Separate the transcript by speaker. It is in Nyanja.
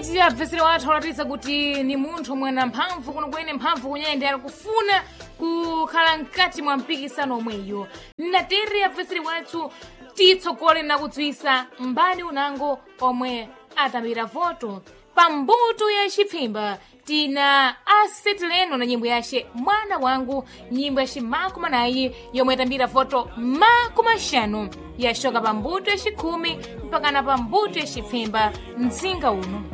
Speaker 1: iti abvesere wathu alatisa kuti ni munthu mwana mphamvu kuno kwene mphamvu kunyende ali kufuna kukhala mkati mwa mpikisano omweyo. Natere abvesere wathu titsogole nakudziwisa mbani unango omwe atambira voto pambuto ya Chipfimba. Tina asetileno na nyimbo yace mwana wangu, nyimbo yace makumi anayi yomwe atambira voto makumi ashanu yachoka pambuto ya 10 mpaka na pambuto ya Chipfimba mzinga uno.